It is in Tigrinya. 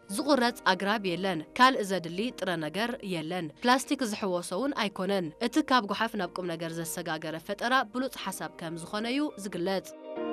ዝቁረጽ ኣግራብ የለን ካልእ ዘድሊ ጥረ ነገር የለን ፕላስቲክ ዝሕወሶውን ኣይኮነን እቲ ካብ ጎሓፍ ናብ ቁም ነገር ዘሰጋገረ ፈጠራ ብሉጽ ሓሳብ ከም ዝኾነዩ ዝግለጽ